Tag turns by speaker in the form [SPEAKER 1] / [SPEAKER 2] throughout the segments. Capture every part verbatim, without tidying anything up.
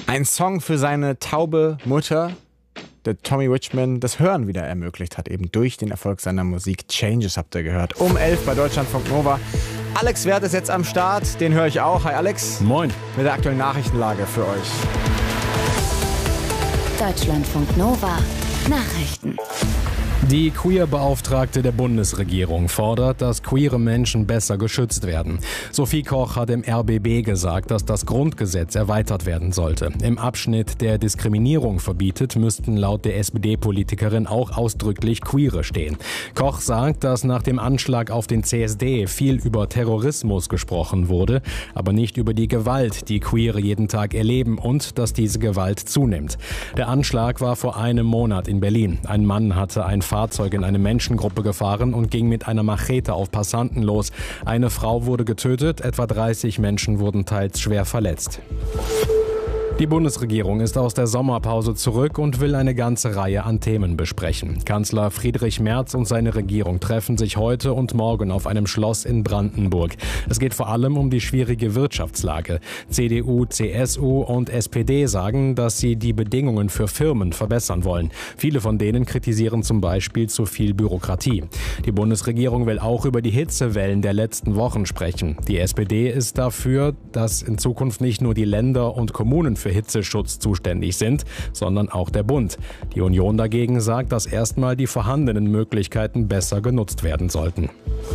[SPEAKER 1] Ein Song für seine taube Mutter, der Tommy Richman das Hören wieder ermöglicht hat, eben durch den Erfolg seiner Musik. Changes habt ihr gehört. Um elf bei Deutschlandfunk Nova. Alex Werth ist jetzt am Start, den höre ich auch. Hi Alex.
[SPEAKER 2] Moin.
[SPEAKER 1] Mit der aktuellen Nachrichtenlage für euch.
[SPEAKER 3] Deutschlandfunk Nova Nachrichten.
[SPEAKER 2] Die Queer-Beauftragte der Bundesregierung fordert, dass queere Menschen besser geschützt werden. Sophie Koch hat im R B B gesagt, dass das Grundgesetz erweitert werden sollte. Im Abschnitt, der Diskriminierung verbietet, müssten laut der S P D-Politikerin auch ausdrücklich Queere stehen. Koch sagt, dass nach dem Anschlag auf den C S D viel über Terrorismus gesprochen wurde, aber nicht über die Gewalt, die Queere jeden Tag erleben und dass diese Gewalt zunimmt. Der Anschlag war vor einem Monat in Berlin. Ein Mann hatte ein Fahrzeug in eine Menschengruppe gefahren und ging mit einer Machete auf Passanten los. Eine Frau wurde getötet, etwa dreißig Menschen wurden teils schwer verletzt. Die Bundesregierung ist aus der Sommerpause zurück und will eine ganze Reihe an Themen besprechen. Kanzler Friedrich Merz und seine Regierung treffen sich heute und morgen auf einem Schloss in Brandenburg. Es geht vor allem um die schwierige Wirtschaftslage. C D U, C S U und S P D sagen, dass sie die Bedingungen für Firmen verbessern wollen. Viele von denen kritisieren zum Beispiel zu viel Bürokratie. Die Bundesregierung will auch über die Hitzewellen der letzten Wochen sprechen. Die S P D ist dafür, dass in Zukunft nicht nur die Länder und Kommunen für Hitzeschutz zuständig sind, sondern auch der Bund. Die Union dagegen sagt, dass erstmal die vorhandenen Möglichkeiten besser genutzt werden sollten.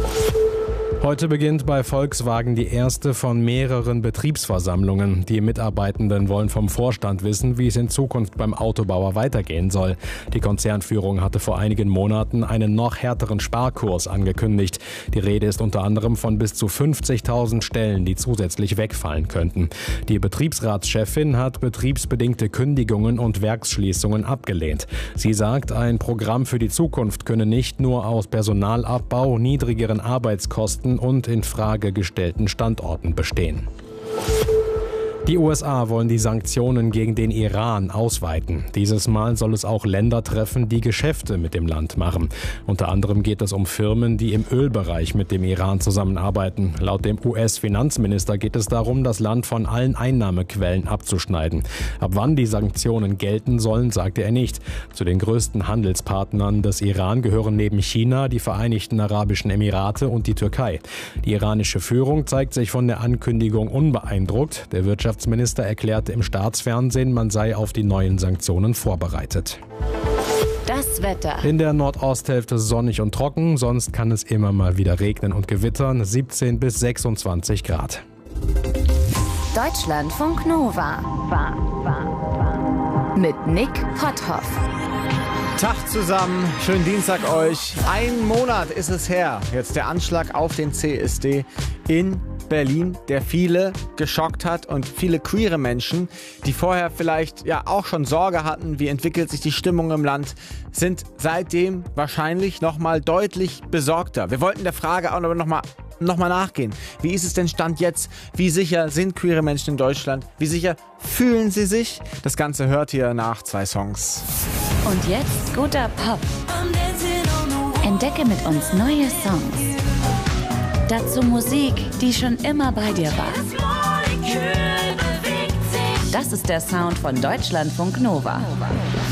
[SPEAKER 2] Heute beginnt bei Volkswagen die erste von mehreren Betriebsversammlungen. Die Mitarbeitenden wollen vom Vorstand wissen, wie es in Zukunft beim Autobauer weitergehen soll. Die Konzernführung hatte vor einigen Monaten einen noch härteren Sparkurs angekündigt. Die Rede ist unter anderem von bis zu fünfzigtausend Stellen, die zusätzlich wegfallen könnten. Die Betriebsratschefin hat betriebsbedingte Kündigungen und Werksschließungen abgelehnt. Sie sagt, ein Programm für die Zukunft könne nicht nur aus Personalabbau, niedrigeren Arbeitskosten und in Frage gestellten Standorten bestehen. Die U S A wollen die Sanktionen gegen den Iran ausweiten. Dieses Mal soll es auch Länder treffen, die Geschäfte mit dem Land machen. Unter anderem geht es um Firmen, die im Ölbereich mit dem Iran zusammenarbeiten. Laut dem U S-Finanzminister geht es darum, das Land von allen Einnahmequellen abzuschneiden. Ab wann die Sanktionen gelten sollen, sagte er nicht. Zu den größten Handelspartnern des Iran gehören neben China die Vereinigten Arabischen Emirate und die Türkei. Die iranische Führung zeigt sich von der Ankündigung unbeeindruckt. Der Wirtschafts Der Wirtschaftsminister erklärte im Staatsfernsehen, man sei auf die neuen Sanktionen vorbereitet.
[SPEAKER 3] Das Wetter.
[SPEAKER 2] In der Nordosthälfte sonnig und trocken, sonst kann es immer mal wieder regnen und gewittern, siebzehn bis sechsundzwanzig Grad.
[SPEAKER 3] Deutschlandfunk Nova. Mit Nick Potthoff.
[SPEAKER 1] Tag zusammen, schönen Dienstag euch. Ein Monat ist es her, jetzt der Anschlag auf den C S D in Berlin, der viele geschockt hat und viele queere Menschen, die vorher vielleicht ja auch schon Sorge hatten, wie entwickelt sich die Stimmung im Land, sind seitdem wahrscheinlich nochmal deutlich besorgter. Wir wollten der Frage auch nochmal noch mal nachgehen. Wie ist es denn Stand jetzt? Wie sicher sind queere Menschen in Deutschland? Wie sicher fühlen sie sich? Das Ganze hört ihr nach zwei Songs.
[SPEAKER 3] Und jetzt guter Pop. Entdecke mit uns neue Songs. Dazu Musik, die schon immer bei dir war. Das ist der Sound von Deutschlandfunk Nova.